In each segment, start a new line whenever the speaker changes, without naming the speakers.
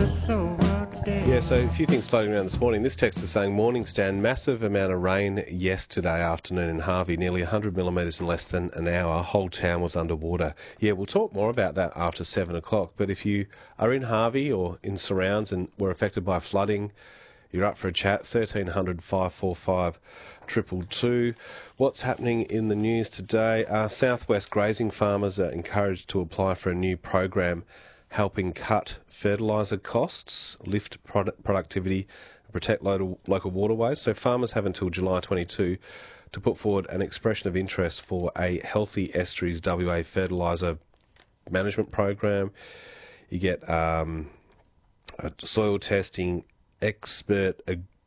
Yeah, so a few things floating around this morning. This text is saying, morning Stan, massive amount of rain yesterday afternoon in Harvey, nearly 100 millimetres in less than an hour. Whole town was underwater. Yeah, we'll talk more about that after 7 o'clock. But if you are in Harvey or in surrounds and were affected by flooding, you're up for a chat, 1300 545 222. What's happening in the news today? Southwest grazing farmers are encouraged to apply for a new program helping cut fertiliser costs, lift productivity, and protect local waterways. So farmers have until July 22 to put forward an expression of interest for a Healthy Estuaries WA fertiliser management program. You get a soil testing expert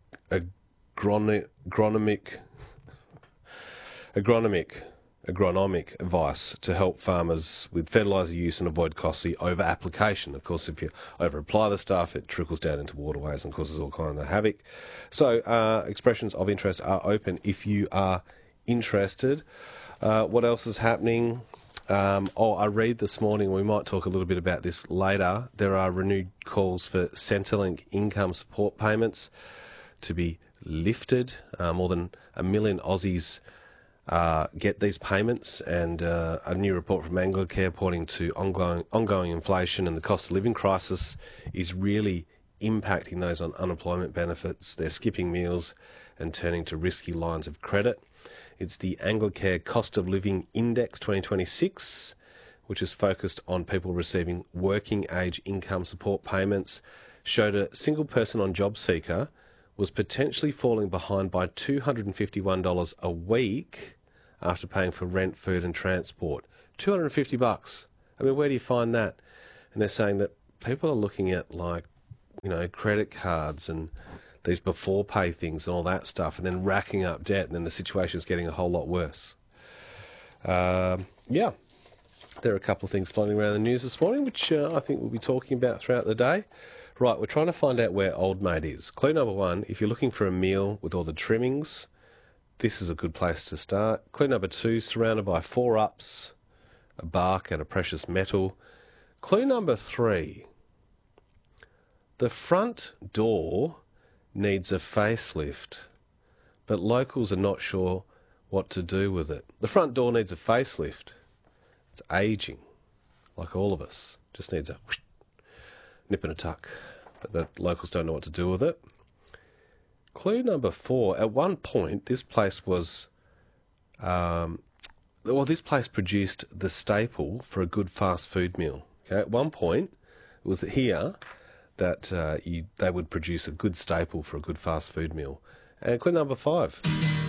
agronomic advice to help farmers with fertiliser use and avoid costly over-application. Of course, if you over-apply the stuff, it trickles down into waterways and causes all kinds of havoc. So expressions of interest are open if you are interested. What else is happening? I read this morning, we might talk a little bit about this later, there are renewed calls for Centrelink income support payments to be lifted. More than 1 million Aussies get these payments, and a new report from Anglicare pointing to ongoing inflation and the cost of living crisis is really impacting those on unemployment benefits. They're skipping meals and turning to risky lines of credit. It's the Anglicare Cost of Living Index 2026, which is focused on people receiving working age income support payments, showed a single person on JobSeeker was potentially falling behind by $251 a week after paying for rent, food and transport. $250. I mean, where do you find that? And they're saying that people are looking at, like, credit cards and these before pay things and all that stuff, and then racking up debt, and then the situation's getting a whole lot worse. There are a couple of things floating around the news this morning, which I think we'll be talking about throughout the day. Right, we're trying to find out where Old Mate is. Clue number one, if you're looking for a meal with all the trimmings, this is a good place to start. Clue number two, surrounded by 4-ups, a bark and a precious metal. Clue number three, the front door needs a facelift, but locals are not sure what to do with it. The front door needs a facelift. It's ageing, like all of us. Just needs a nip and a tuck, but the locals don't know what to do with it. Clue number four, at one point this place was, this place produced the staple for a good fast food meal. Okay, at one point it was here that they would produce a good staple for a good fast food meal. And clue number five.